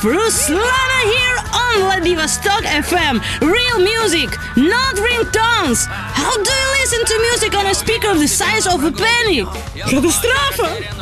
Ruslana here on Vladivostok FM. Real music, not ringtones. How do you listen to music on a speaker of the size of a penny? Катастрофа!